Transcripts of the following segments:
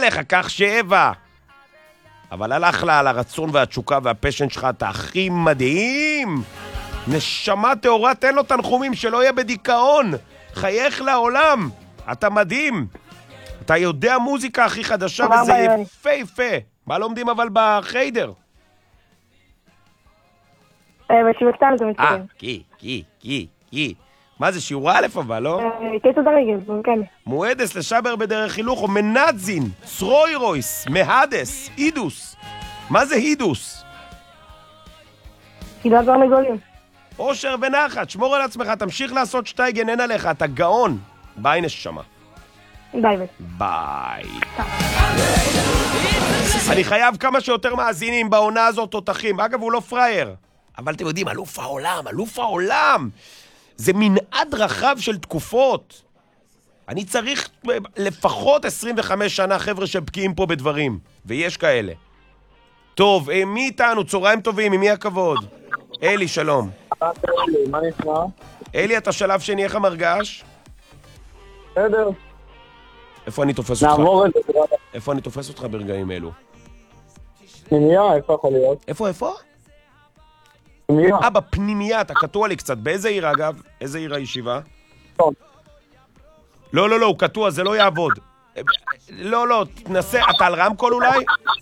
עליך, קח 7. אבל הלך לה על הרצון והתשוקה והפשן שלך, אתה הכי מדהים. נשמה תאורה, תן לו תנחומים, שלא יהיה בדיכאון. חייך לעולם, אתה מדהים. אתה יודע מוזיקה הכי חדשה וזה יפה יפה. מה לומדים אבל בחיידר? בשיעור קטן זה מתקדם. כי. מה זה, שיעור א' אבל, לא? כיתות הרגל, כן. מועדס לשבר בדרך הילוך, או מנדזין, סרוירויס, מהדס, הידוס. מה זה הידוס? חידת תרנגולים. אושר ונחת, שמור על עצמך, תמשיך לעשות שטייגן, אין עליך, אתה גאון. ביי נשמה. ביי. ביי. אני חייב כמה שיותר מאזינים בעונה הזאת תותחים. אגב, הוא לא פרייר. אבל אתם יודעים, אלוף העולם. זה מנעד רחב של תקופות. אני צריך לפחות 25 שנה חבר'ה שבקיעים פה בדברים. ויש כאלה. טוב, מי איתנו? צהריים טובים, ממי הכבוד? אלי, שלום. מה נשמע? אלי, אתה שלב שני, איך המרגש? בסדר. איפה אני תופס אותך? נעבור את זה. איפה אני תופס אותך ברגעים אלו? פנימיה, איפה יכול להיות? איפה? פנימיה. בפנימייה, אתה קטוע לי קצת. באיזה עיר אגב? איזה עיר הישיבה? לא. לא, הוא קטוע, זה לא יעבוד. לא, תנסה, אתה על רמקול אולי?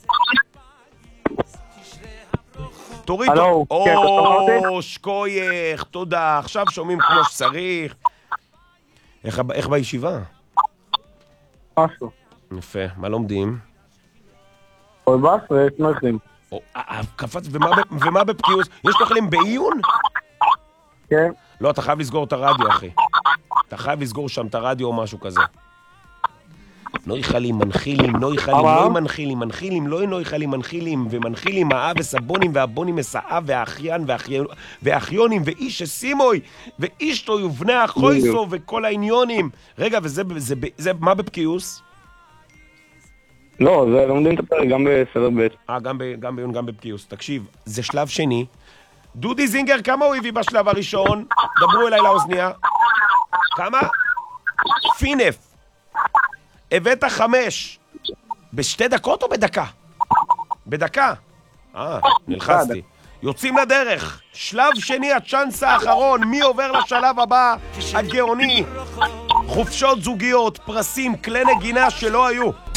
תוריד. הלו, כן, אתה שומע אותי? שקוייך, תודה. עכשיו שומעים כמו שצריך. איך בישיבה? משהו. יפה, מה לומדים? עוד בס ושמחים. קפץ, ומה בפקיוס? יש לכם בעיון? כן. לא, אתה חייב לסגור את הרדיו, אחי. אתה חייב לסגור שם את הרדיו או משהו כזה. נוי חלים, מנחילים, נוי חלים, נוי מנחילים, מנחילים, לא נוי חלים, מנחילים, ומנחילים, האב וסבונים, והבונים מסעב, והאחיין, והאחיונים, ואיש הסימוי, ואישתו ובני החויסו, וכל העניונים. רגע, וזה מה בפקיוס? לא, זה לומדים את הפרק גם בסדר ב'. גם בעיון, גם בפקיוס. תקשיב, זה שלב שני. דודי זינגר, כמה הוא הביא בשלב הראשון? דברו אליי לאוזניה. כמה? פינף. הבאת 5. בשתי דקות או בדקה? בדקה. נלחצתי. יוצאים לדרך. שלב שני, הצ'אנס האחרון. מי עובר לשלב הבא? הגאוני. חופשות זוגיות, פרסים, כלי נגינה שלא היו.